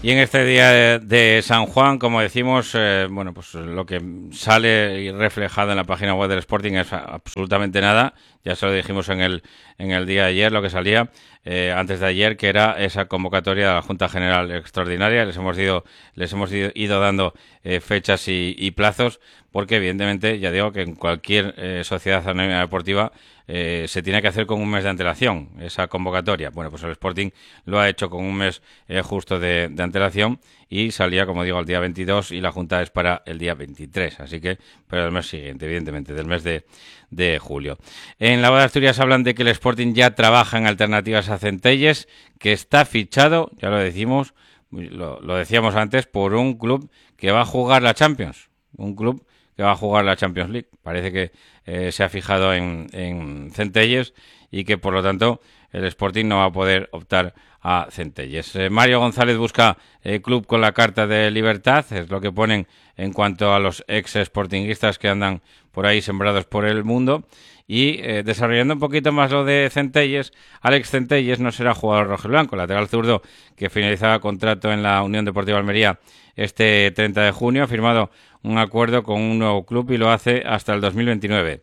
Y en este día de San Juan, como decimos, bueno, pues lo que sale y reflejado en la página web del Sporting es absolutamente nada. Ya se lo dijimos en el día de ayer, lo que salía antes de ayer, que era esa convocatoria de la Junta General Extraordinaria. Les hemos ido dando fechas y plazos, porque evidentemente, ya digo que en cualquier sociedad anónima deportiva se tiene que hacer con un mes de antelación esa convocatoria. Bueno, pues el Sporting lo ha hecho con un mes justo de antelación y salía, como digo, el día 22 y la Junta es para el día 23, así que para el mes siguiente, evidentemente, del mes de julio. En la Voz de Asturias hablan de que el Sporting ya trabaja en alternativas a Centelles, que está fichado, ya lo decimos, lo decíamos antes, por un club que va a jugar la Champions, un club que va a jugar la Champions League. Parece que se ha fijado en Centelles y que, por lo tanto, el Sporting no va a poder optar a Centelles. Mario González busca club con la carta de libertad, es lo que ponen en cuanto a los ex-sportinguistas que andan por ahí sembrados por el mundo. Y desarrollando un poquito más lo de Centelles, Alex Centelles no será jugador rojiblanco, lateral zurdo que finalizaba contrato en la Unión Deportiva Almería este 30 de junio, ha firmado un acuerdo con un nuevo club y lo hace hasta el 2029.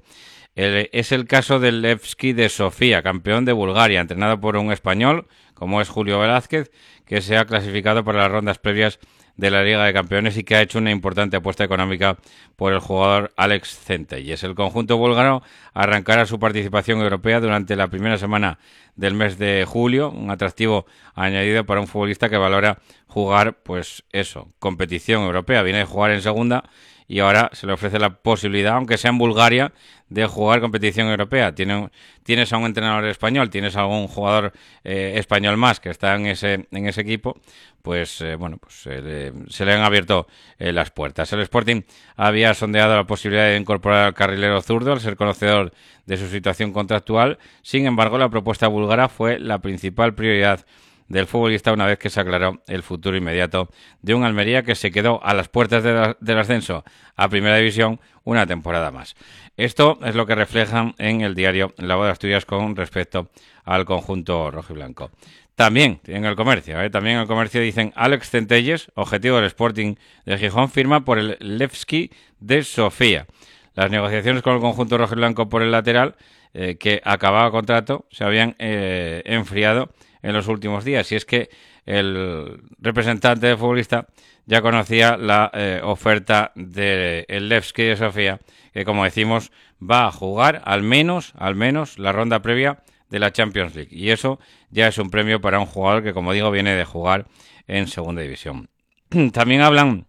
Es el caso del Levski de Sofía, campeón de Bulgaria, entrenado por un español, como es Julio Velázquez, que se ha clasificado para las rondas previas de la Liga de Campeones y que ha hecho una importante apuesta económica por el jugador Alex Centelles. El conjunto búlgaro arrancará su participación europea durante la primera semana del mes de julio, un atractivo añadido para un futbolista que valora jugar, pues eso, competición europea. Viene de jugar en segunda y ahora se le ofrece la posibilidad, aunque sea en Bulgaria, de jugar competición europea. Tienes a un entrenador español, tienes a algún jugador español más que está en ese equipo, pues bueno, pues se le han abierto las puertas. El Sporting había sondeado la posibilidad de incorporar al carrilero zurdo al ser conocedor de su situación contractual. Sin embargo, la propuesta búlgara fue la principal prioridad del futbolista una vez que se aclaró el futuro inmediato de un Almería que se quedó a las puertas del ascenso a Primera División una temporada más. Esto es lo que reflejan en el diario La Voz de Asturias con respecto al conjunto rojiblanco. También en el comercio, también en el comercio dicen Alex Centelles, objetivo del Sporting de Gijón, firma por el Levski de Sofía. Las negociaciones con el conjunto rojiblanco por el lateral, que acababa contrato, se habían enfriado en los últimos días. Y es que el representante del futbolista ya conocía la oferta del Levski de Sofía, que, como decimos, va a jugar al menos la ronda previa de la Champions League. Y eso ya es un premio para un jugador que, como digo, viene de jugar en segunda división. También hablan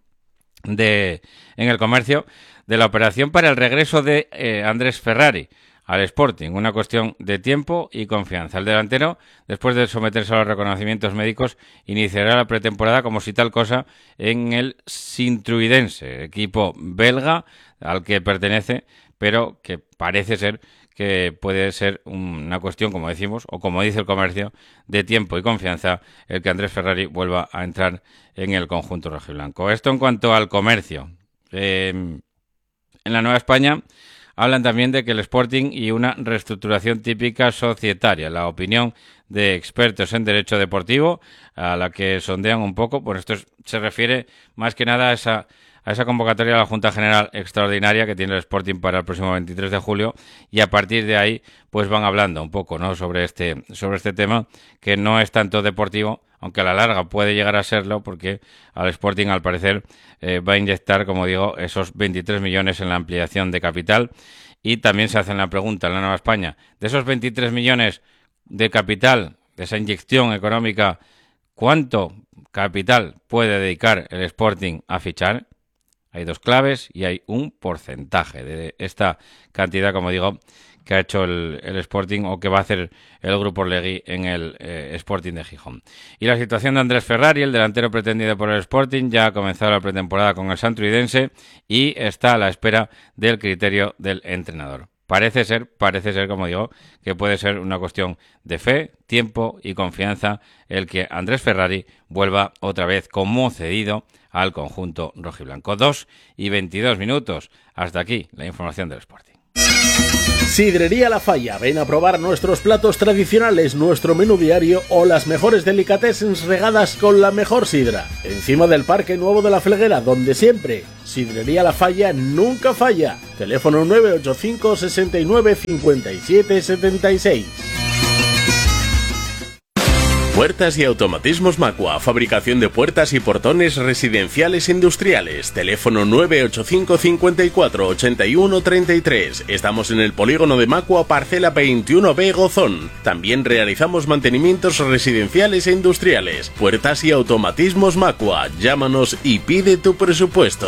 en el comercio de la operación para el regreso de Andrés Ferrari al Sporting, una cuestión de tiempo y confianza. El delantero, después de someterse a los reconocimientos médicos, iniciará la pretemporada como si tal cosa en el Sint-Truidense, equipo belga al que pertenece, pero que parece ser que puede ser una cuestión, como decimos, o como dice el comercio, de tiempo y confianza el que Andrés Ferrari vuelva a entrar en el conjunto rojiblanco. Esto en cuanto al comercio. En la Nueva España hablan también de que el Sporting y una reestructuración típica societaria. La opinión de expertos en derecho deportivo, a la que sondean un poco, pues esto se refiere más que nada a esa convocatoria de la Junta General Extraordinaria que tiene el Sporting para el próximo 23 de julio, y a partir de ahí pues van hablando un poco, ¿no?, sobre este tema, que no es tanto deportivo, aunque a la larga puede llegar a serlo, porque al Sporting, al parecer, va a inyectar, como digo, esos 23 millones en la ampliación de capital. Y también se hacen la pregunta en la Nueva España, de esos 23 millones de capital, de esa inyección económica, ¿cuánto capital puede dedicar el Sporting a fichar? Hay dos claves y hay un porcentaje de esta cantidad, como digo, que ha hecho el Sporting, o que va a hacer el Grupo Orlegui en el Sporting de Gijón. Y la situación de Andrés Ferrari, el delantero pretendido por el Sporting, ya ha comenzado la pretemporada con el Sint-Truidense y está a la espera del criterio del entrenador. Parece ser, como digo, que puede ser una cuestión de fe, tiempo y confianza el que Andrés Ferrari vuelva otra vez como cedido al conjunto rojiblanco. 2:22. Hasta aquí la información del Sporting. Sidrería La Falla, ven a probar nuestros platos tradicionales, nuestro menú diario o las mejores delicatessens regadas con la mejor sidra. Encima del Parque Nuevo de la Felguera, donde siempre. Sidrería La Falla nunca falla. Teléfono 985 69 57 76. Puertas y automatismos Macua, fabricación de puertas y portones residenciales e industriales. Teléfono 985 54 81 33. Estamos en el polígono de Macua, parcela 21B Gozón. También realizamos mantenimientos residenciales e industriales. Puertas y automatismos Macua. Llámanos y pide tu presupuesto.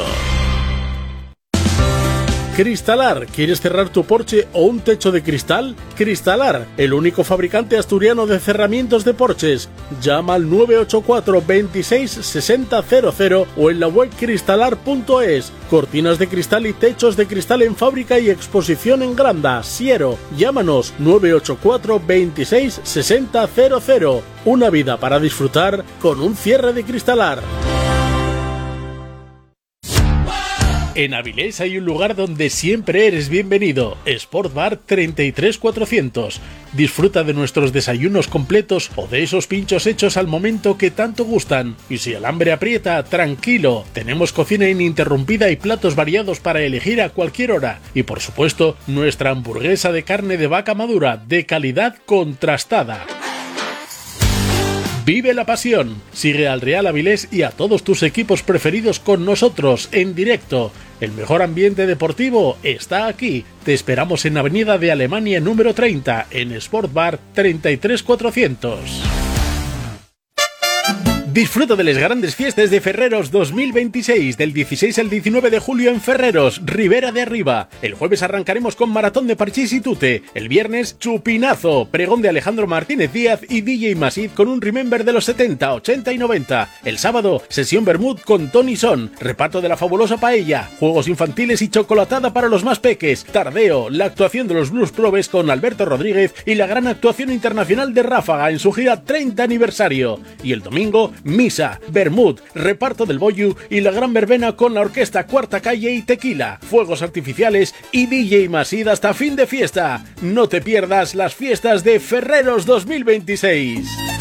Cristalar, ¿quieres cerrar tu porche o un techo de cristal? Cristalar, el único fabricante asturiano de cerramientos de porches. Llama al 984 26 60 00 o en la web cristalar.es. Cortinas de cristal y techos de cristal en fábrica y exposición en Granda, Siero. Llámanos 984 26 60 00. Una vida para disfrutar con un cierre de Cristalar. En Avilés hay un lugar donde siempre eres bienvenido, Sport Bar 33400. Disfruta de nuestros desayunos completos o de esos pinchos hechos al momento que tanto gustan. Y si el hambre aprieta, tranquilo, tenemos cocina ininterrumpida y platos variados para elegir a cualquier hora. Y por supuesto, nuestra hamburguesa de carne de vaca madura, de calidad contrastada. Vive la pasión. Sigue al Real Avilés y a todos tus equipos preferidos con nosotros en directo. El mejor ambiente deportivo está aquí. Te esperamos en Avenida de Alemania número 30, en Sport Bar 33400. Disfruta de las grandes fiestas de Ferreros 2026, del 16 al 19 de julio en Ferreros, Ribera de Arriba. El jueves arrancaremos con maratón de parchís y tute. El viernes, chupinazo, pregón de Alejandro Martínez Díaz y DJ Masid con un remember de los 70, 80 y 90. El sábado, sesión Bermud con Tony Son, reparto de la fabulosa paella, juegos infantiles y chocolatada para los más peques. Tardeo, la actuación de los Blues Probes con Alberto Rodríguez y la gran actuación internacional de Ráfaga en su gira 30 aniversario. Y el domingo, misa, Bermud, reparto del Boyu y la gran verbena con la orquesta Cuarta Calle y Tequila, fuegos artificiales y DJ Masid hasta fin de fiesta. No te pierdas las fiestas de Ferreros 2026.